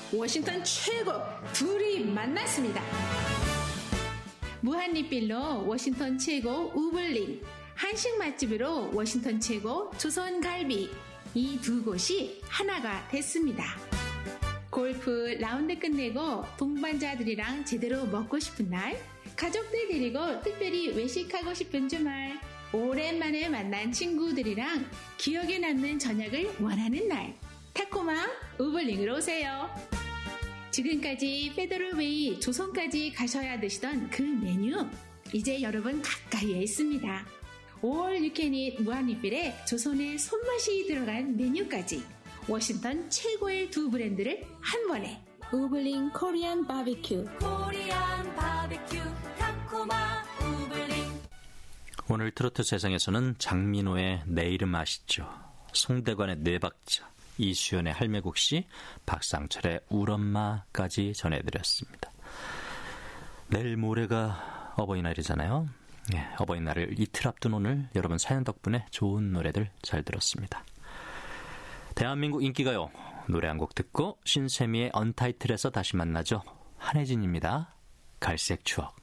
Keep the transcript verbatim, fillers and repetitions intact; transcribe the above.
워싱턴 최고 둘이 만났습니다. 무한리필로 워싱턴 최고 우블링, 한식 맛집으로 워싱턴 최고 조선갈비, 이 두 곳이 하나가 됐습니다. 골프 라운드 끝내고 동반자들이랑 제대로 먹고 싶은 날, 가족들 데리고 특별히 외식하고 싶은 주말, 오랜만에 만난 친구들이랑 기억에 남는 저녁을 원하는 날, 타코마 우블링으로 오세요. 지금까지 페더럴웨이 조선까지 가셔야 드시던 그 메뉴, 이제 여러분 가까이에 있습니다. All You Can Eat 무한리필에 조선의 손맛이 들어간 메뉴까지, 워싱턴 최고의 두 브랜드를 한 번에. 우블링 코리안 바비큐, 코리안 바비큐 타코마 우블링. 오늘 트로트 세상에서는 장민호의 내 이름 아시죠? 송대관의 뇌박자, 이수연의 할매국시, 박상철의 울엄마까지 전해드렸습니다. 내일 모레가 어버이날이잖아요. 네, 어버이날을 이틀 앞둔 오늘 여러분 사연 덕분에 좋은 노래들 잘 들었습니다. 대한민국 인기가요, 노래 한 곡 듣고 신세미의 언타이틀에서 다시 만나죠. 한혜진입니다. 갈색 추억.